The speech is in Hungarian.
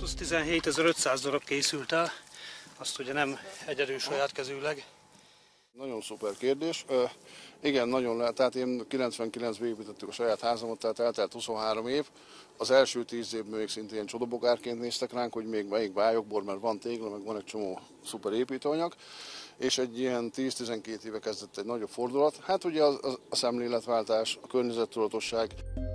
17.500 darab készült el, azt ugye nem egyedül saját kezűleg. Nagyon szuper kérdés. Igen, nagyon lehet. Tehát én 99-ben építettük a saját házamat, tehát eltelt 23 év. Az első 10 évben még szintén ilyen csodabogárként néztek ránk, hogy még melyik bájokból, mert van tégla, meg van egy csomó szuper építőanyag. És egy ilyen 10-12 éve kezdett egy nagyobb fordulat. Hát ugye a szemléletváltás, a környezettudatosság.